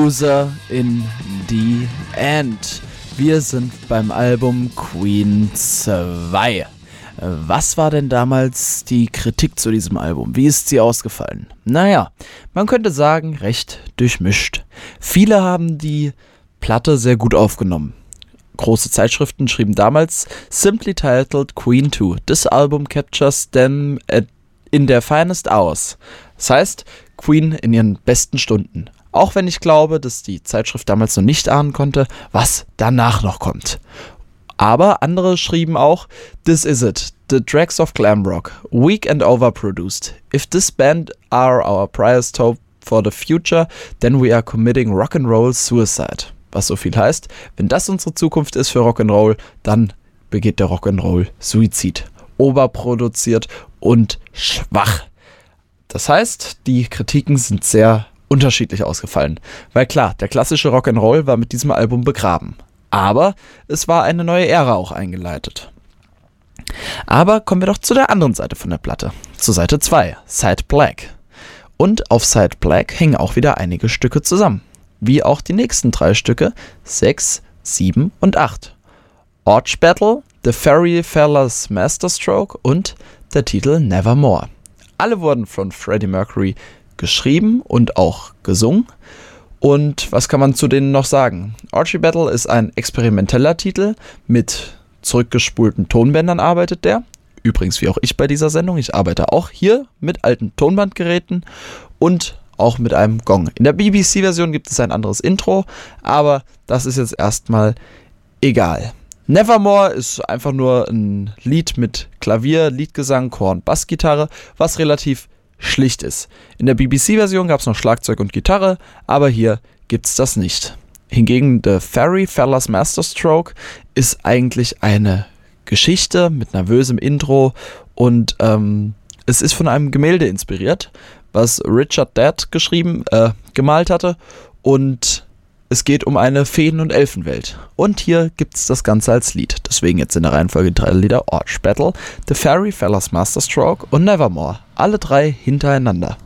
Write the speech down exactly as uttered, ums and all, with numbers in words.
Loser in the End. Wir sind beim Album Queen zwei. Was war denn damals die Kritik zu diesem Album? Wie ist sie ausgefallen? Naja, man könnte sagen, recht durchmischt. Viele haben die Platte sehr gut aufgenommen. Große Zeitschriften schrieben damals simply titled Queen two. This album captures them at in their finest hours. Das heißt, Queen in ihren besten Stunden. Auch wenn ich glaube, dass die Zeitschrift damals noch nicht ahnen konnte, was danach noch kommt. Aber andere schrieben auch, This is it, the dregs of glam rock, weak and overproduced. If this band are our priorest hope for the future, then we are committing rock'n'roll suicide. Was so viel heißt, wenn das unsere Zukunft ist für Rock'n'Roll, dann begeht der Rock'n'Roll Suizid. Oberproduziert und schwach. Das heißt, die Kritiken sind sehr unterschiedlich ausgefallen. Weil klar, der klassische Rock'n'Roll war mit diesem Album begraben. Aber es war eine neue Ära auch eingeleitet. Aber kommen wir doch zu der anderen Seite von der Platte. Zur Seite zwei, Side Black. Und auf Side Black hängen auch wieder einige Stücke zusammen. Wie auch die nächsten drei Stücke, sechs, sieben und acht. Orch Battle, The Fairy Fellas Masterstroke und der Titel Nevermore. Alle wurden von Freddie Mercury geschrieben und auch gesungen. Und was kann man zu denen noch sagen? Orch Battle ist ein experimenteller Titel, mit zurückgespulten Tonbändern arbeitet der. Übrigens wie auch ich bei dieser Sendung, ich arbeite auch hier mit alten Tonbandgeräten und auch mit einem Gong. In der B B C-Version gibt es ein anderes Intro, aber das ist jetzt erstmal egal. Nevermore ist einfach nur ein Lied mit Klavier, Leadgesang, Chor und Bassgitarre, was relativ schlicht ist. In der B B C-Version gab es noch Schlagzeug und Gitarre, aber hier gibt es das nicht. Hingegen The Fairy Fellas Masterstroke ist eigentlich eine Geschichte mit nervösem Intro und ähm, es ist von einem Gemälde inspiriert, was Richard Dad geschrieben, äh, gemalt hatte, und es geht um eine Feen- und Elfenwelt. Und hier gibt es das Ganze als Lied. Deswegen jetzt in der Reihenfolge drei Lieder: Orch Battle, The Fairy Fellas Masterstroke und Nevermore. Alle drei hintereinander.